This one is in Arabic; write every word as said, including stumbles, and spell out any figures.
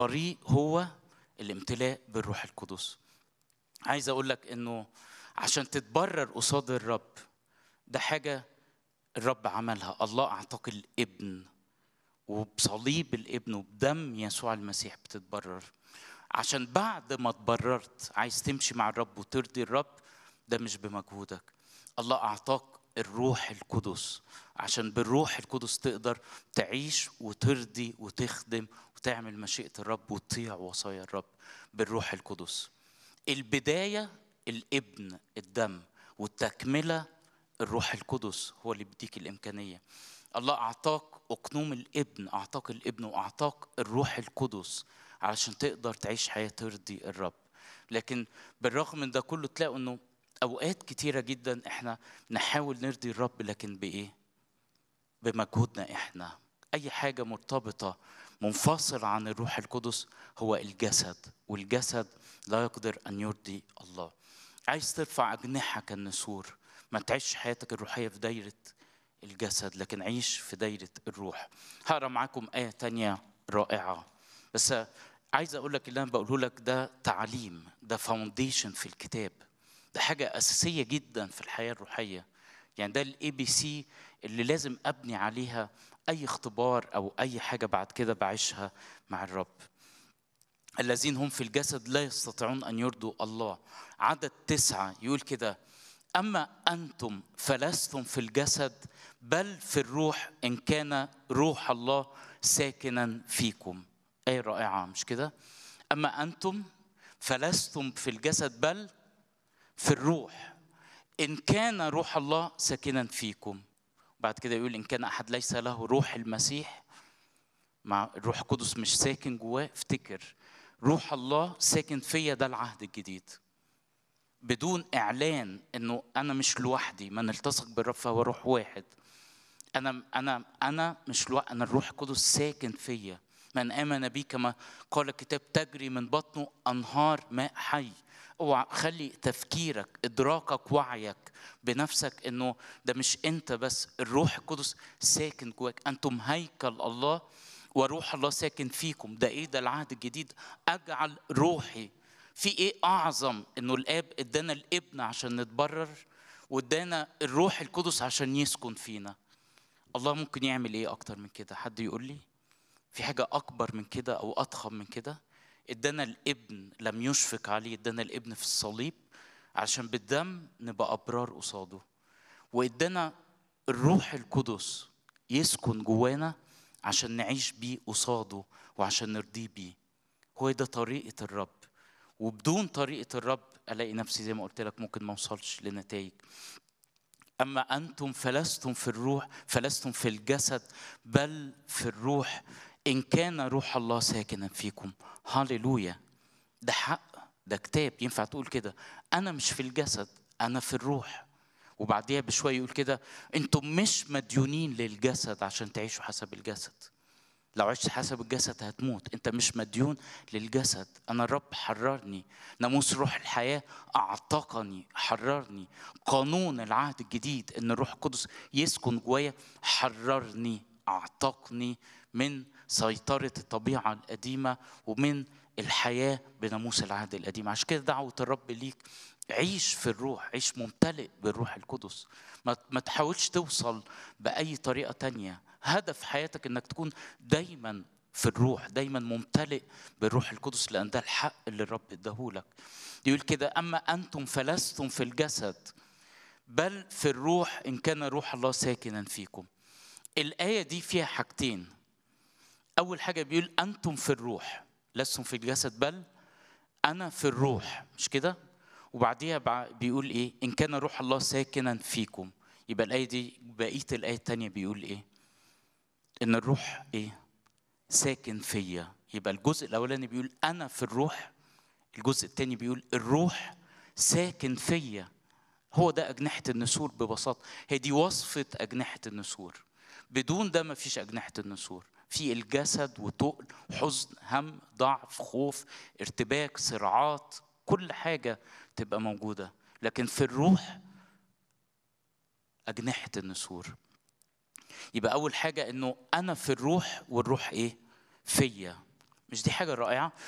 طريق هو الامتلاء بالروح القدس. عايز اقول لك انه عشان تتبرر قصاد الرب، ده حاجة الرب عملها. الله اعطاك الابن، وبصليب الابن وبدم يسوع المسيح بتتبرر. عشان بعد ما اتبررت عايز تمشي مع الرب وترضي الرب، ده مش بمجهودك. الله اعطاك الروح القدس عشان بالروح القدس تقدر تعيش وترضي وتخدم وتعمل مشيئة الرب وتطيع وصايا الرب بالروح القدس. البداية الابن الدم، والتكملة الروح القدس هو اللي بيديك الإمكانية. الله أعطاك أقنوم الابن، أعطاك الابن وأعطاك الروح القدس علشان تقدر تعيش حياة ترضي الرب. لكن بالرغم من ده كله تلاقوا أنه أوقات كتيرة جدا إحنا نحاول نرضي الرب، لكن بإيه؟ بمجهودنا إحنا. أي حاجة مرتبطة منفصل عن الروح القدس هو الجسد، والجسد لا يقدر أن يرضي الله. عايز ترفع أجنحة كالنسور، ما تعيش حياتك الروحية في دايرة الجسد، لكن عيش في دايرة الروح. هقرأ معاكم آية تانية رائعة، بس عايز أقول لك اللي أنا بقوله لك ده تعليم، ده فاونديشن في الكتاب، ده حاجة أساسية جدا في الحياة الروحية. يعني ده الاي بي سي اللي لازم أبني عليها أي اختبار أو أي حاجة بعد كده بعيشها مع الرب. الذين هم في الجسد لا يستطيعون أن يرضوا الله. عدد تسعة يقول كده: أما أنتم فلستم في الجسد بل في الروح، إن كان روح الله ساكنا فيكم. آية رائعة مش كده؟ أما أنتم فلستم في الجسد بل في الروح، إن كان روح الله ساكنا فيكم. بعد كده يقول: إن كان أحد ليس له روح المسيح، مع الروح القدس مش ساكن جواه، افتكر روح الله ساكن فيا، ده العهد الجديد. بدون إعلان إنه أنا مش لوحدي، من التصق بالرب فهو روح واحد. أنا أنا أنا مش لوحدي، أنا الروح القدس ساكن فيا. من آمن بي كما قال الكتاب تجري من بطنه أنهار ماء حي. اوعى خلي تفكيرك، إدراكك، وعيك بنفسك إنه ده مش أنت بس، الروح القدس ساكن جواك. أنتم هيكل الله وروح الله ساكن فيكم. ده إيه؟ ده العهد الجديد. أجعل روحي في إيه أعظم إنه الآب إدانا الابن عشان نتبرر، وإدانا الروح القدس عشان يسكن فينا. الله ممكن يعمل إيه أكتر من كده؟ حد يقول لي في حاجة أكبر من كده أو أضخم من كده؟ إدانا الابن، لم يشفق عليه، إدانا الابن في الصليب عشان بالدم نبقى أبرار قصاده. وإدانا الروح القدس يسكن جوانا عشان نعيش بيه قصاده وعشان نرضيه بيه. هو ده طريقة الرب، وبدون طريقة الرب ألاقي نفسي زي ما قلت لك ممكن ما اوصلش لنتائج. أما أنتم فلستم في الروح، فلستم في الجسد بل في الروح، إن كان روح الله ساكنا فيكم. هاليلويا، ده حق، ده كتاب ينفع تقول كده. أنا مش في الجسد، أنا في الروح. وبعديها بشوية يقول كده: أنتم مش مديونين للجسد عشان تعيشوا حسب الجسد. لو عشت حسب الجسد هتموت. انت مش مديون للجسد، انا الرب حررني. ناموس روح الحياة اعتقني، حررني. قانون العهد الجديد ان الروح القدس يسكن جوايا حررني، اعتقني من سيطرة الطبيعة القديمة ومن الحياة بناموس العهد القديم. عشان كده دعوة الرب ليك: عيش في الروح، عيش ممتلئ بالروح القدس. ما تحاولش توصل بأي طريقة تانية. هدف حياتك انك تكون دايما في الروح، دايما ممتلئ بالروح القدس، لأن ده الحق اللي الرب اداهولك. يقول كده: أما أنتم فلستم في الجسد بل في الروح، إن كان روح الله ساكنا فيكم. الآية دي فيها حاجتين. أول حاجة بيقول أنتم في الروح، لستم في الجسد بل أنا في الروح، مش كده؟ وبعديها بيقول إيه؟ إن كان روح الله ساكنا فيكم. يبقى الآية دي بقية الآية التانية بيقول إيه؟ إن الروح إيه؟ ساكن فيا. يبقى الجزء الأولاني بيقول أنا في الروح، الجزء التاني بيقول الروح ساكن فيا. هو ده أجنحة النسور ببساطة، هي دي وصفة أجنحة النسور. بدون ده ما فيش أجنحة النسور. في الجسد وتقل، حزن، هم، ضعف، خوف، ارتباك، صراعات، كل حاجة تبقى موجودة. لكن في الروح أجنحة النسور. يبقى أول حاجة إنه أنا في الروح والروح إيه؟ فيا. مش دي حاجة رائعة؟